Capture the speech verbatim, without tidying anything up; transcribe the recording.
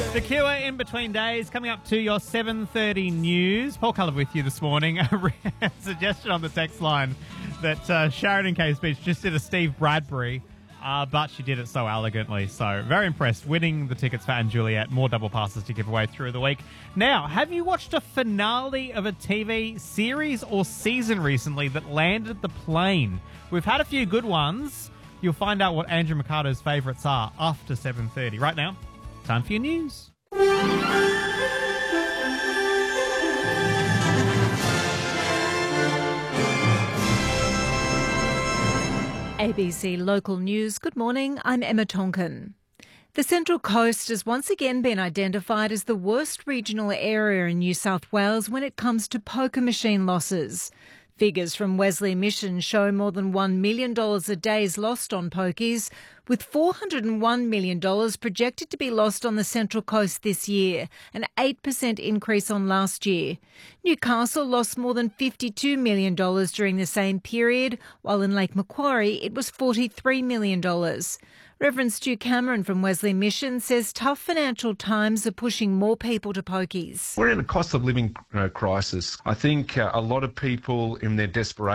The Cure in between days, coming up to your seven thirty news. Paul Cullen with you this morning. A suggestion on the text line that uh, Sharon in Case Beach just did a Steve Bradbury, uh, but she did it so elegantly. So very impressed. Winning the tickets for Anne Juliet. More double passes to give away through the week. Now, have you watched a finale of a T V series or season recently that landed the plane? We've had a few good ones. You'll find out what Andrew Mercado's favourites are after seven thirty. Right now, time for your news. A B C Local News. Good morning, I'm Emma Tonkin. The Central Coast has once again been identified as the worst regional area in New South Wales when it comes to poker machine losses. Figures from Wesley Mission show more than one million dollars a day is lost on pokies, with four hundred one million dollars projected to be lost on the Central Coast this year, an eight percent increase on last year. Newcastle lost more than fifty-two million dollars during the same period, while in Lake Macquarie it was forty-three million dollars. Reverend Stu Cameron from Wesley Mission says tough financial times are pushing more people to pokies. We're in a cost of living uh, crisis. I think uh, a lot of people in their desperation